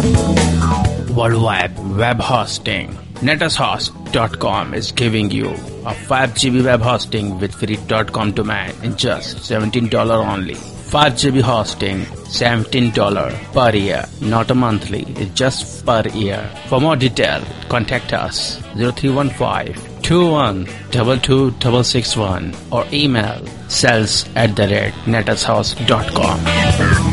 Worldwide web hosting. NetAsHost.com is giving you a 5 GB web hosting with free .com domain in just $17 only. 5 GB hosting, $17 per year, not a monthly, it's just per year. For more detail, contact us 0315-2122-661 or email sales@netashouse.com.